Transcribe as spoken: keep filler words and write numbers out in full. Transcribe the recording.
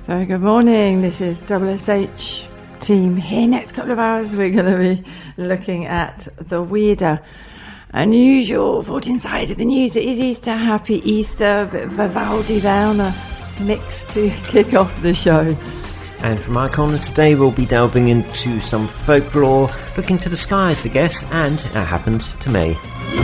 Very good morning. This is W S H team here. Next couple of hours we're going to be looking at the weirder, unusual fourteen side of the news. It is Easter. Happy Easter. A bit of Vivaldi there on a mix to kick off the show. And from our corner today we'll be delving into some folklore, looking to the skies I guess, and it happened to me.